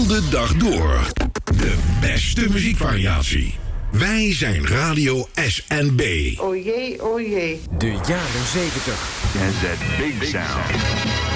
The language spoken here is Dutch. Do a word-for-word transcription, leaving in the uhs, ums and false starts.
heel de dag door. De beste muziekvariatie. Wij zijn Radio S N B. Oh jee, oh jee. De jaren zeventig. Has that big sound.